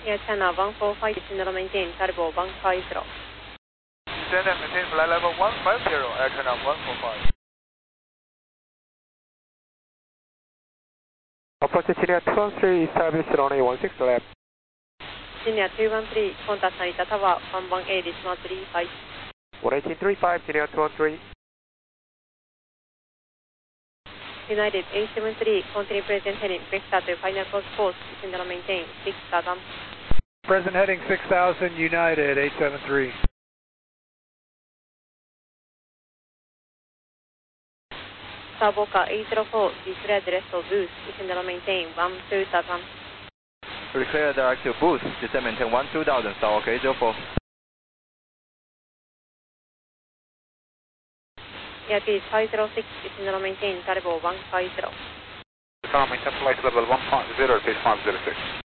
Air China 145, descend and maintain turbo 150. Descend and maintain flight level 150, Air China 145. Approach China 213, establish runway 16 left. China 213, contact Narita Tower 118, decimal 35. 11835, China 213. United 873, continue present heading, vector to final course, descend and maintain 6000. Present heading 6000, United 873. Starboca 804, declare direct to boost, descend and maintain 12000. Declare direct to boost, descend maintain 12000, Starboca 804. Airbus 506, descend and maintain turbo 150. Descend and maintain flight level 150, base 506.